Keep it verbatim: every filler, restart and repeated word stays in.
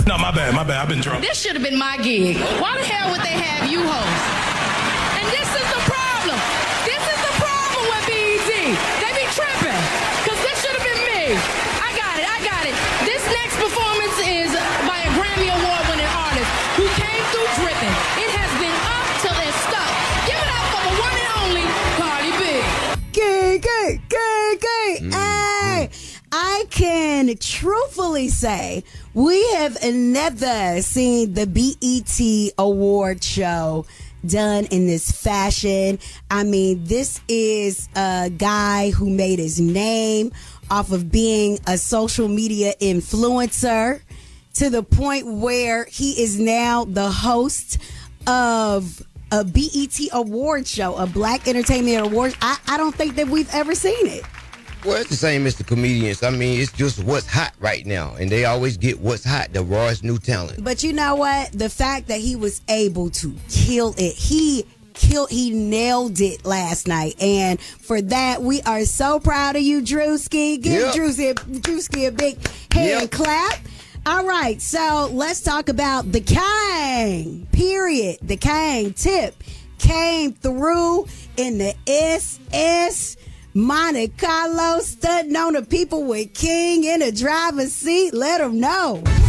No, my bad, my bad. I've been drunk. This should have been my gig. Why the hell would they have you host? And this is the problem. This is the problem with B E T. They be tripping. Because this should have been me. I got it, I got it. This next performance is by a Grammy Award winning artist who came through dripping. It has been up till it's stuck. Give it up for the one and only Cardi B. Gay, gay, gay, gay. Mm-hmm. Hey, I can truthfully say we have never seen the B E T award show done in this fashion. I mean, this is a guy who made his name off of being a social media influencer to the point where he is now the host of a B E T award show, a Black Entertainment Award. I, I don't think that we've ever seen it. Well, it's the same as the comedians. I mean, it's just what's hot right now. And they always get what's hot, the rawest new talent. But you know what? The fact that he was able to kill it, he killed, he nailed it last night. And for that, we are so proud of you, Drewski. Give Yep. Drewski, Drewski a big hand Yep. clap. All right, so let's talk about the Kang, period. The Kang tip came through in the S S Monte Carlo, stunting on the people with King in the driver's seat. Let them know.